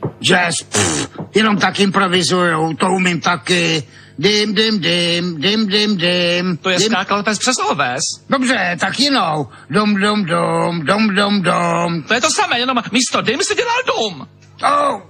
Jazz, jenom tak improvizujou, to umím taky. Dim, dim, dim, dim, dim, dim. To je skákalopec přes oves. Dobře, tak jinou. Dom, dom, dom, dom, dom, dom. To je to samé, jenom místo dim si dělal dům. Oh,